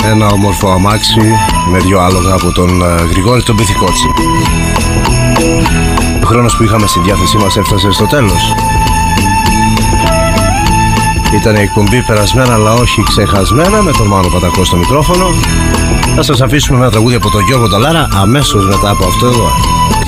ένα όμορφο αμάξι με δυο άλογα από τον Γρηγόρη τον Πυθικότσι. Ο χρόνος που είχαμε στη διάθεσή μας έφτασε στο τέλος. Ήταν η εκπομπή περασμένα αλλά όχι ξεχασμένα με τον Μάνο Πατακό στο μικρόφωνο. Θα σας αφήσουμε με ένα τραγούδι από τον Γιώργο Νταλάρα αμέσως μετά από αυτό εδώ.